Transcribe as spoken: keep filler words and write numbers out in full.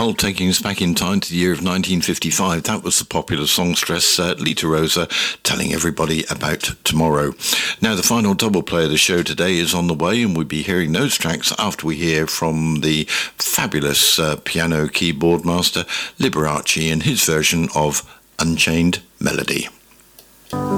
Well, taking us back in time to the year of nineteen fifty-five, that was the popular songstress uh, Lita Rosa telling everybody about tomorrow. Now, the final double play of the show today is on the way, and we'll be hearing those tracks after we hear from the fabulous uh, piano keyboard master Liberace in his version of Unchained Melody.